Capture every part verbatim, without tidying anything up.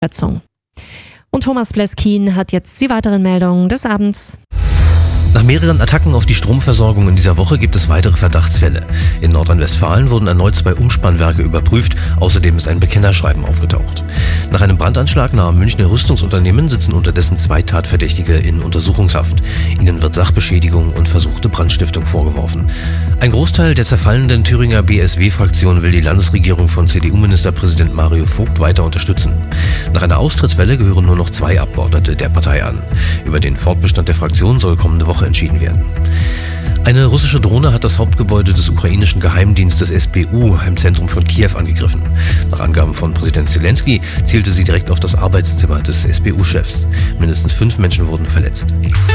Schätzung. Und Thomas Bleskin hat jetzt die weiteren Meldungen des Abends. Nach mehreren Attacken auf die Stromversorgung in dieser Woche gibt es weitere Verdachtsfälle. In Nordrhein-Westfalen wurden erneut zwei Umspannwerke überprüft. Außerdem ist ein Bekennerschreiben aufgetaucht. Nach einem Brandanschlag nahe Münchner Rüstungsunternehmen sitzen unterdessen zwei Tatverdächtige in Untersuchungshaft. Ihnen wird Sachbeschädigung und versuchte Brandstiftung vorgeworfen. Ein Großteil der zerfallenden Thüringer B S W-Fraktion will die Landesregierung von C D U-Ministerpräsident Mario Vogt weiter unterstützen. Nach einer Austrittswelle gehören nur noch zwei Abgeordnete der Partei an. Über den Fortbestand der Fraktion soll kommende Woche entschieden werden. Eine russische Drohne hat das Hauptgebäude des ukrainischen Geheimdienstes S B U im Zentrum von Kiew angegriffen. Nach Angaben von Präsident Zelensky zielte sie direkt auf das Arbeitszimmer des S B U-Chefs. Mindestens fünf Menschen wurden verletzt.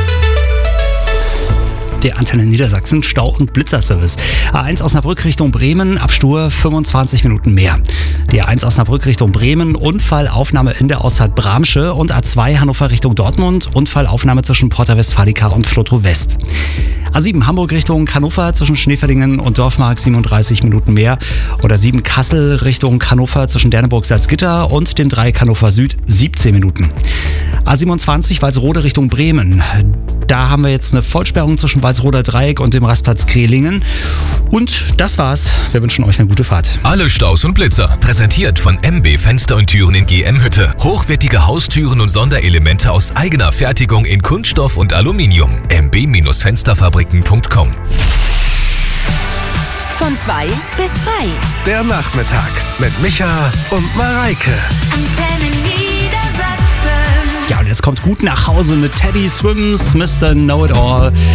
Der Antenne Niedersachsen Stau- und Blitzerservice. A eins Osnabrück Richtung Bremen, Abstur fünfundzwanzig Minuten mehr. Die A eins Osnabrück Richtung Bremen, Unfallaufnahme in der Ausfahrt Bramsche und A zwei Hannover Richtung Dortmund, Unfallaufnahme zwischen Porta Westfalica und Flotow West. A sieben Hamburg Richtung Hannover zwischen Schneeferlingen und Dorfmark siebenunddreißig Minuten mehr. Oder sieben Kassel Richtung Hannover zwischen Derneburg-Salzgitter und dem Dreieck Hannover Süd siebzehn Minuten. A siebenundzwanzig Walsrode Richtung Bremen. Da haben wir jetzt eine Vollsperrung zwischen Walsroder Dreieck und dem Rastplatz Krehlingen. Und das war's. Wir wünschen euch eine gute Fahrt. Alle Staus und Blitzer. Präsentiert von M B Fenster und Türen in G M Hütte. Hochwertige Haustüren und Sonderelemente aus eigener Fertigung in Kunststoff und Aluminium. m b Fensterfabriken punkt com. Von zwei bis frei. Der Nachmittag mit Micha und Mareike. Antenne Niedersachsen. Ja, und jetzt kommt gut nach Hause mit Teddy Swims, Mister Know-It-All.